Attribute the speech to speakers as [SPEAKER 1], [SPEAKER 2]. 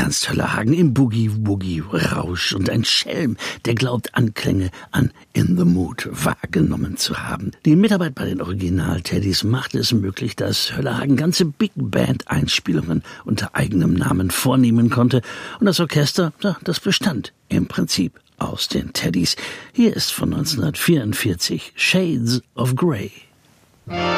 [SPEAKER 1] Ernst Höllerhagen im Boogie-Woogie-Rausch und ein Schelm, der glaubt, Anklänge an In the Mood wahrgenommen zu haben. Die Mitarbeit bei den Original-Teddys machte es möglich, dass Höllerhagen ganze Big-Band-Einspielungen unter eigenem Namen vornehmen konnte. Und das Orchester, das bestand im Prinzip aus den Teddys. Hier ist von 1944 Shades of Grey.